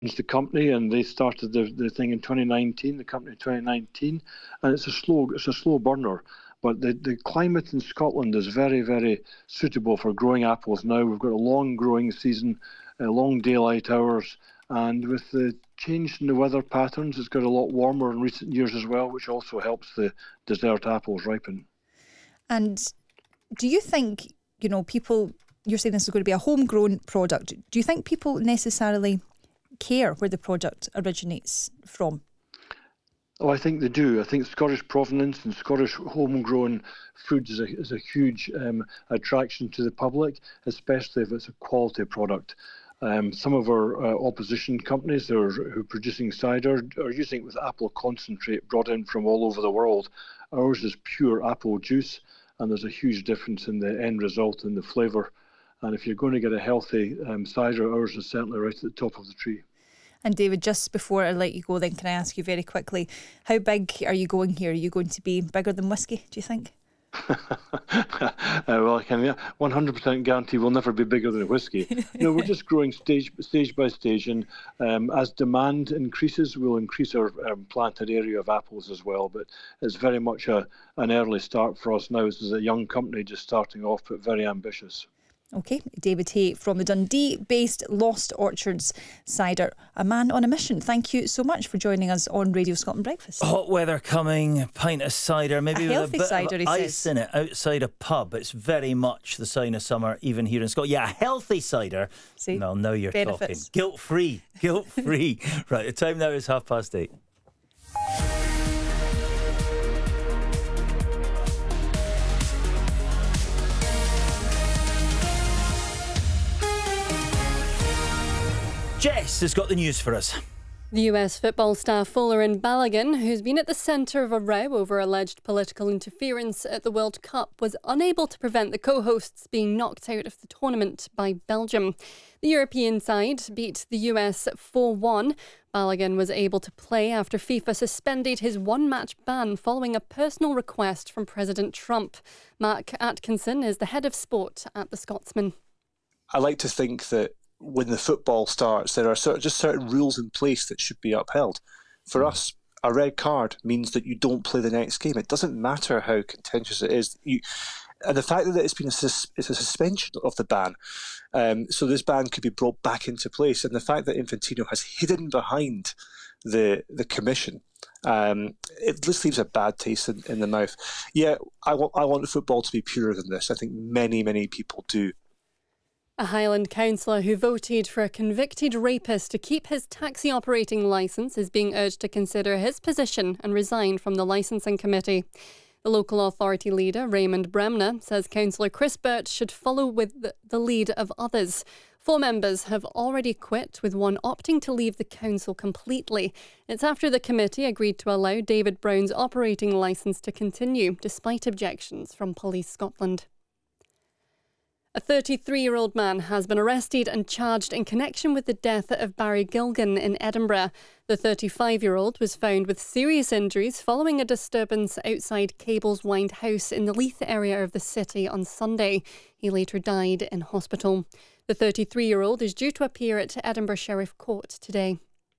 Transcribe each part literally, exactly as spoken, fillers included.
the company, and they started the, the thing in twenty nineteen, the company in twenty nineteen, and it's a slow it's a slow burner. But the, the climate in Scotland is very, very suitable for growing apples now. We've got a long growing season, uh, long daylight hours, and with the change in the weather patterns, it's got a lot warmer in recent years as well, which also helps the dessert apples ripen. And do you think, you know, people, you're saying this is going to be a homegrown product. Do you think people necessarily care where the product originates from? Oh, I think they do. I think Scottish provenance and Scottish homegrown foods is a, is a huge um, attraction to the public, especially if it's a quality product. Um, some of our uh, opposition companies are, who are producing cider are using it with apple concentrate brought in from all over the world. Ours is pure apple juice, and there's a huge difference in the end result and the flavour. And if you're going to get a healthy um, cider, ours is certainly right at the top of the tree. And David, just before I let you go then, can I ask you very quickly, how big are you going here? Are you going to be bigger than whiskey, do you think? uh, well, I can one hundred percent guarantee we'll never be bigger than whiskey. No, we're just growing stage stage by stage, and um, as demand increases, we'll increase our um, planted area of apples as well. But it's very much a, an early start for us now. This is a young company just starting off, but very ambitious. OK, David Hay from the Dundee-based Lost Orchards Cider, a man on a mission. Thank you so much for joining us on Radio Scotland Breakfast. Hot weather coming, pint of cider, maybe a with healthy a bit cider, of he ice says. in it, outside a pub. It's very much the sign of summer, even here in Scotland. Yeah, a healthy cider. See, well, now you're benefits. talking. Guilt-free, guilt-free. Right, the time now is half past eight. Jess has got the news for us. The U S football star Folarin Balogun, who's been at the centre of a row over alleged political interference at the World Cup, was unable to prevent the co-hosts being knocked out of the tournament by Belgium. The European side beat the U S four one. Balogun was able to play after FIFA suspended his one-match ban following a personal request from President Trump. Mark Atkinson is the head of sport at the Scotsman. I like to think that when the football starts, there are sort of just certain rules in place that should be upheld. For us, a red card means that you don't play the next game. It doesn't matter how contentious it is. You, and the fact that it's been a, sus, it's a suspension of the ban, um, so this ban could be brought back into place, and the fact that Infantino has hidden behind the the commission, um, it just leaves a bad taste in, in the mouth. Yeah, I want I want football to be purer than this. I think many, many people do. A Highland councillor who voted for a convicted rapist to keep his taxi operating licence is being urged to consider his position and resign from the licensing committee. The local authority leader, Raymond Bremner, says Councillor Chris Burt should follow with the lead of others. Four members have already quit, with one opting to leave the council completely. It's after the committee agreed to allow David Brown's operating licence to continue, despite objections from Police Scotland. A thirty-three-year-old man has been arrested and charged in connection with the death of Barry Gilgan in Edinburgh. The thirty-five-year-old was found with serious injuries following a disturbance outside Cable's Wynd House in the Leith area of the city on Sunday. He later died in hospital. The thirty-three-year-old is due to appear at Edinburgh Sheriff Court today.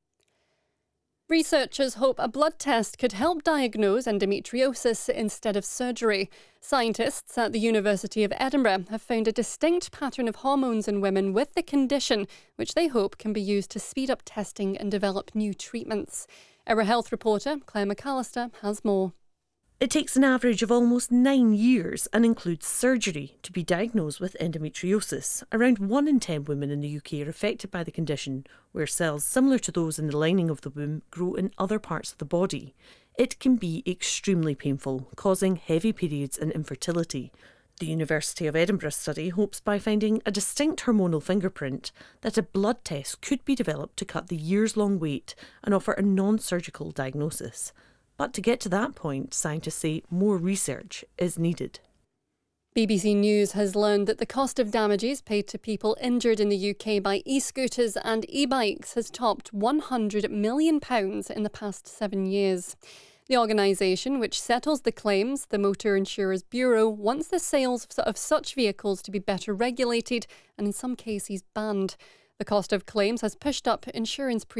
Researchers hope a blood test could help diagnose endometriosis instead of surgery. Scientists at the University of Edinburgh have found a distinct pattern of hormones in women with the condition, which they hope can be used to speed up testing and develop new treatments. Our health reporter, Claire McAllister, has more. It takes an average of almost nine years and includes surgery to be diagnosed with endometriosis. Around one in ten women in the U K are affected by the condition, where cells similar to those in the lining of the womb grow in other parts of the body. It can be extremely painful, causing heavy periods and infertility. The University of Edinburgh study hopes by finding a distinct hormonal fingerprint that a blood test could be developed to cut the years-long wait and offer a non-surgical diagnosis. But to get to that point, scientists say more research is needed. B B C News has learned that the cost of damages paid to people injured in the U K by e-scooters and e-bikes has topped one hundred million pounds in the past seven years. The organisation, which settles the claims, the Motor Insurers Bureau, wants the sales of such vehicles to be better regulated and in some cases banned. The cost of claims has pushed up insurance premiums.